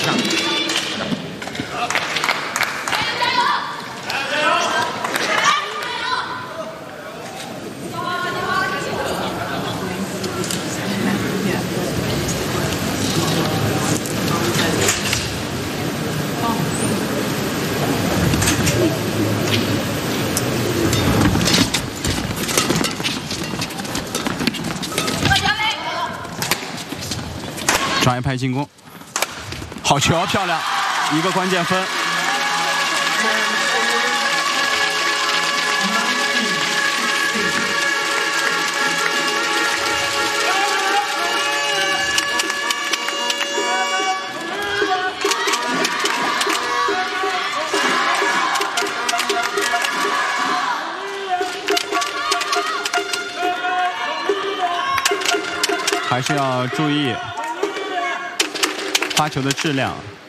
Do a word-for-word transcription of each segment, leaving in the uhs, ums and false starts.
上。抓一拍进攻，好球，漂亮，一个关键分。还是要注意发球的质量。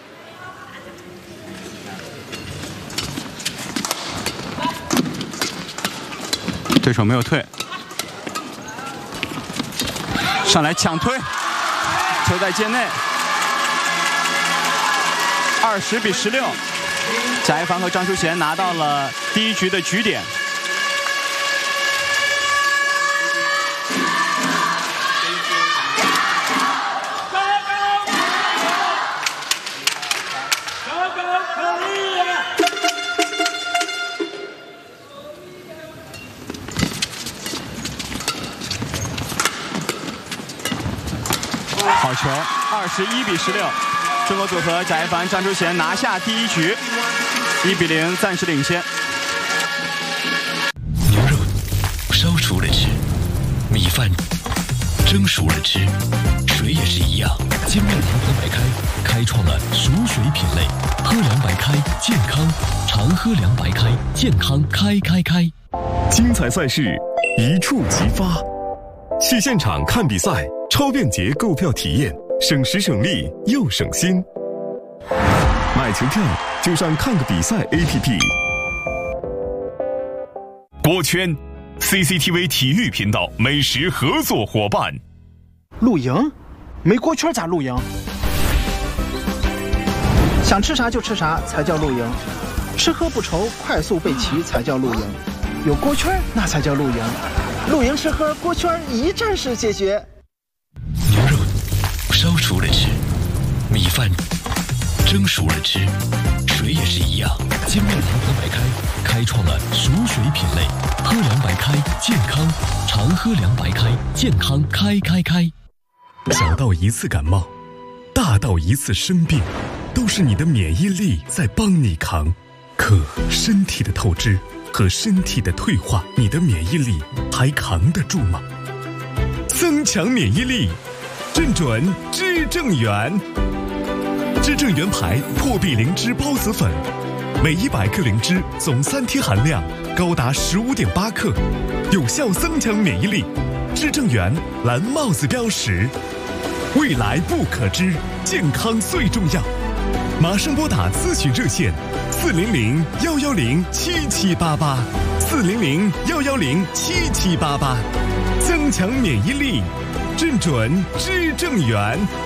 对手没有退，上来抢推，球在界内，二十比十六，贾一凡和张淑贤拿到了第一局的局点。好球，二十一比十六，中国组合贾一凡、张淑贤拿下第一局，一比零暂时领先。 牛肉烧熟了吃，米饭蒸熟了吃，水也是一样。精酿银河白开开创了熟水品类，喝凉白开健康，常喝凉白开健康开开开。 精彩赛事一触即发，去现场看比赛。超便捷购票体验，省时省力又省心。买球票就上看个比赛 A P P。 锅圈 C C T V 体育频道美食合作伙伴。 露营？没锅圈咋露营？想吃啥就吃啥才叫露营，吃喝不愁，快速备齐才叫露营。有锅圈那才叫露营，露营吃喝锅圈一站式解决。 牛肉烧熟了吃，米饭蒸熟了吃，水也是一样。精酿银河白开开创了熟水品类，喝凉白开健康，常喝凉白开健康开开开。 小到一次感冒，大到一次生病，都是你的免疫力在帮你扛。可身体的透支和身体的退化，你的免疫力还扛得住吗？增强免疫力，正准知正元。知正元牌破壁灵芝孢子粉，每一百克灵芝总三贴含量高达十五点八克，有效增强免疫力。知正元蓝帽子标识，未来不可知，健康最重要。马上拨打咨询热线四零零幺幺零七七八八，四零零幺幺零七七八八，增强免疫力，正准知正元。